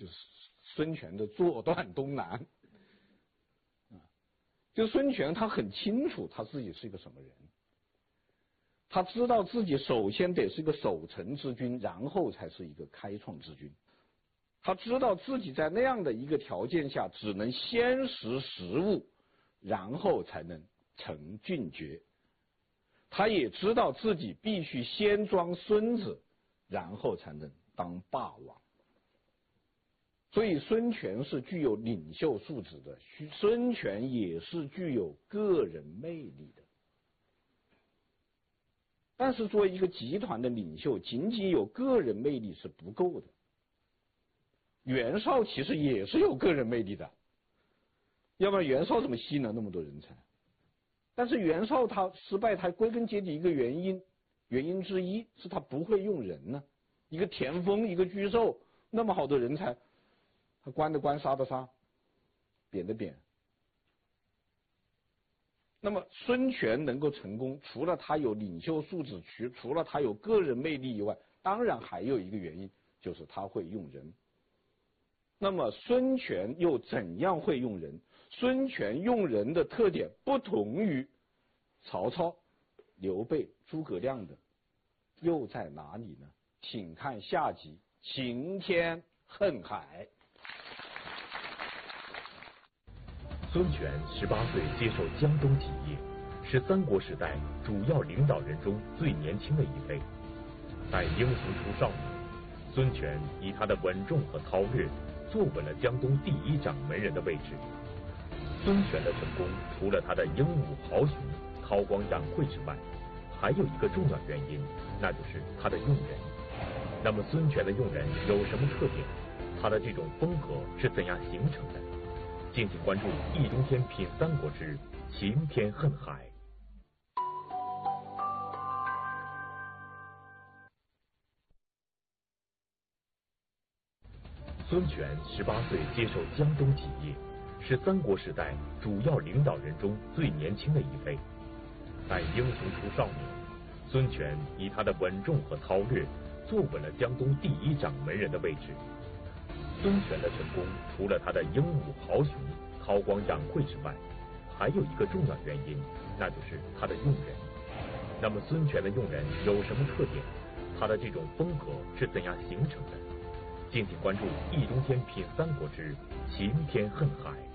就是孙权的坐断东南就孙权他很清楚他自己是一个什么人，他知道自己首先得是一个守成之君，然后才是一个开创之君。他知道自己在那样的一个条件下只能先识时务，然后才能成俊爵。他也知道自己必须先装孙子，然后才能当霸王。所以孙权是具有领袖素质的，孙权也是具有个人魅力的。但是作为一个集团的领袖，仅仅有个人魅力是不够的。袁绍其实也是有个人魅力的，要不然袁绍怎么吸纳那么多人才？但是袁绍他失败，他归根结底一个原因之一是他不会用人呢。一个田丰，一个沮授，那么好的人才，他官的官，杀的杀，贬的贬。那么孙权能够成功，除了他有领袖素质，除了他有个人魅力以外，当然还有一个原因，就是他会用人。那么孙权又怎样会用人？孙权用人的特点不同于曹操、刘备、诸葛亮的又在哪里呢？请看下集《晴天恨海》。 孙权18岁接受江东起义，是三国时代主要领导人中最年轻的一位。但英雄出少年，孙权以他的稳重和韬略，坐稳了江东第一掌门人的位置。孙权的成功，除了他的英武豪雄、韬光养晦之外，还有一个重要原因，那就是他的用人。那么孙权的用人有什么特点？他的这种风格是怎样形成的？敬请关注易中天品三国之晴天恨海。孙权18岁接受江东起义，是三国时代主要领导人中最年轻的一位。但英雄出少年，孙权以他的稳重和韬略，坐稳了江东第一掌门人的位置。孙权的成功，除了他的英武豪雄、韬光养晦之外，还有一个重要原因，那就是他的用人。那么孙权的用人有什么特点？他的这种风格是怎样形成的？敬请关注易中天品三国之晴天恨海。